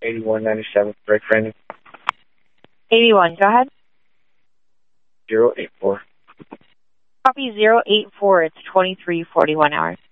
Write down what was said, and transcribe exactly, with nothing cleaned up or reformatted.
eighty-one ninety-seven, break friendly. eighty-one, go ahead. zero eight four. Copy zero eight four, it's twenty-three forty-one hours.